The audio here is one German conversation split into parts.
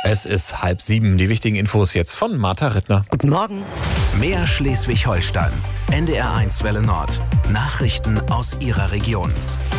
Es ist 6:30. Die wichtigen Infos jetzt von Martha Rittner. Guten Morgen. Mehr Schleswig-Holstein. NDR1 Welle Nord. Nachrichten aus Ihrer Region.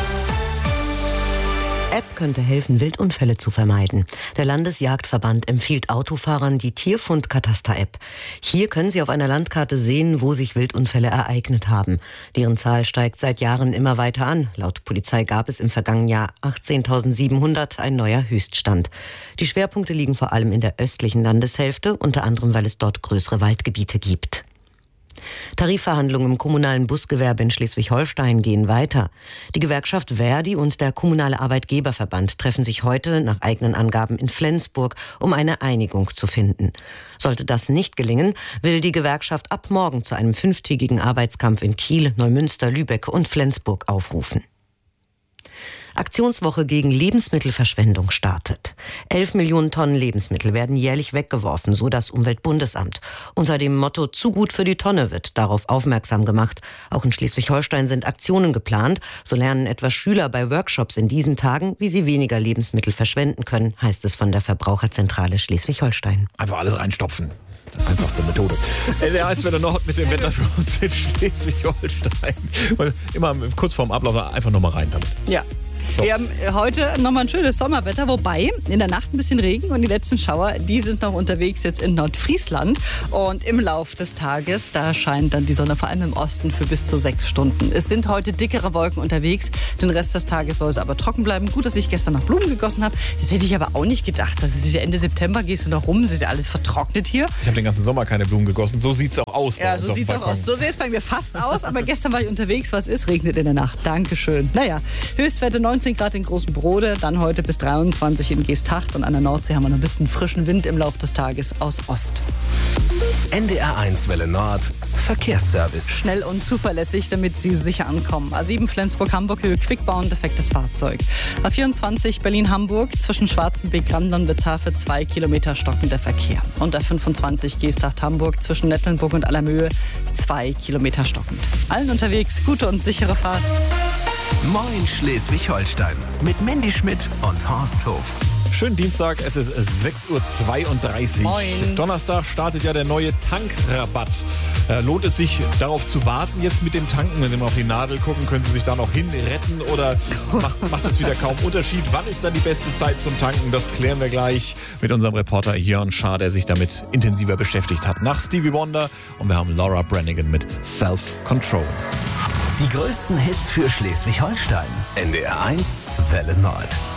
App könnte helfen, Wildunfälle zu vermeiden. Der Landesjagdverband empfiehlt Autofahrern die Tierfund-Kataster-App. Hier können sie auf einer Landkarte sehen, wo sich Wildunfälle ereignet haben. Deren Zahl steigt seit Jahren immer weiter an. Laut Polizei gab es im vergangenen Jahr 18.700, ein neuer Höchststand. Die Schwerpunkte liegen vor allem in der östlichen Landeshälfte, unter anderem, weil es dort größere Waldgebiete gibt. Tarifverhandlungen im kommunalen Busgewerbe in Schleswig-Holstein gehen weiter. Die Gewerkschaft ver.di und der Kommunale Arbeitgeberverband treffen sich heute nach eigenen Angaben in Flensburg, um eine Einigung zu finden. Sollte das nicht gelingen, will die Gewerkschaft ab morgen zu einem 5-tägigen Arbeitskampf in Kiel, Neumünster, Lübeck und Flensburg aufrufen. Aktionswoche gegen Lebensmittelverschwendung startet. 11 Millionen Tonnen Lebensmittel werden jährlich weggeworfen, so das Umweltbundesamt. Unter dem Motto "Zu gut für die Tonne" wird darauf aufmerksam gemacht. Auch in Schleswig-Holstein sind Aktionen geplant. So lernen etwa Schüler bei Workshops in diesen Tagen, wie sie weniger Lebensmittel verschwenden können, heißt es von der Verbraucherzentrale Schleswig-Holstein. Einfach alles reinstopfen. Einfachste Methode. NDR1 Welle Nord mit dem Wetter für uns in Schleswig-Holstein. Immer kurz vorm Ablauf einfach nochmal rein damit. Ja. So. Wir haben heute nochmal ein schönes Sommerwetter, wobei in der Nacht ein bisschen Regen und die letzten Schauer, die sind noch unterwegs jetzt in Nordfriesland. Und im Lauf des Tages, da scheint dann die Sonne vor allem im Osten für bis zu 6 Stunden. Es sind heute dickere Wolken unterwegs, den Rest des Tages soll es aber trocken bleiben. Gut, dass ich gestern noch Blumen gegossen habe. Das hätte ich aber auch nicht gedacht. Das ist ja Ende September, gehst du noch rum, ist ja alles vertrocknet hier. Ich habe den ganzen Sommer keine Blumen gegossen. So sieht es auch aus. Ja, so sieht es auch aus. So sieht es bei mir fast aus. Aber gestern war ich unterwegs. Was ist? Regnet in der Nacht. Dankeschön. Naja, Höchstwerte 19 Grad in Großen Brode, dann heute bis 23 in Geesthacht und an der Nordsee haben wir noch ein bisschen frischen Wind im Laufe des Tages aus Ost. NDR1 Welle Nord. Verkehrsservice. Schnell und zuverlässig, damit Sie sicher ankommen. A7 Flensburg-Hamburg, Höhe Quickbau, defektes Fahrzeug. A24 Berlin-Hamburg, zwischen Schwarzenbeek-Randern und Bezhafe 2 Kilometer stockender Verkehr. Und A25 Geesthacht-Hamburg, zwischen Nettlenburg und Allermöhe 2 Kilometer stockend. Allen unterwegs, gute und sichere Fahrt. Moin Schleswig-Holstein mit Mandy Schmidt und Horst Hof. Schönen Dienstag, es ist 6:32 Uhr. Moin. Donnerstag startet ja der neue Tankrabatt. Lohnt es sich, darauf zu warten jetzt mit dem Tanken? Wenn Sie mal auf die Nadel gucken, können Sie sich da noch hinretten oder macht es wieder kaum Unterschied? Wann ist dann die beste Zeit zum Tanken? Das klären wir gleich mit unserem Reporter Jörn Schaar, der sich damit intensiver beschäftigt hat. Nach Stevie Wonder und wir haben Laura Branigan mit Self-Control. Die größten Hits für Schleswig-Holstein. NDR1 Welle Nord.